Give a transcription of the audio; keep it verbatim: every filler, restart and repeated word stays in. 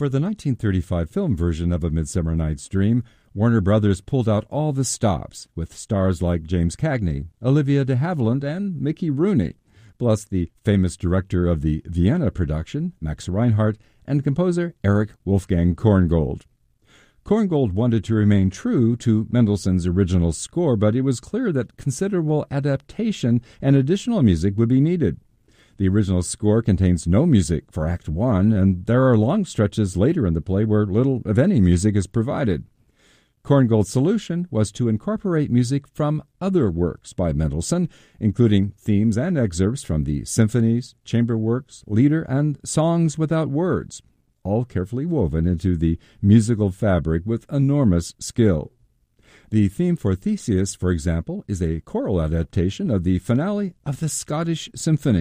For the nineteen thirty-five film version of A Midsummer Night's Dream, Warner Brothers pulled out all the stops, with stars like James Cagney, Olivia de Havilland, and Mickey Rooney, plus the famous director of the Vienna production, Max Reinhardt, and composer Erich Wolfgang Korngold. Korngold wanted to remain true to Mendelssohn's original score, but it was clear that considerable adaptation and additional music would be needed. The original score contains no music for Act One, and there are long stretches later in the play where little, if any, music is provided. Korngold's solution was to incorporate music from other works by Mendelssohn, including themes and excerpts from the symphonies, chamber works, lieder, and songs without words, all carefully woven into the musical fabric with enormous skill. The theme for Theseus, for example, is a choral adaptation of the finale of the Scottish Symphony.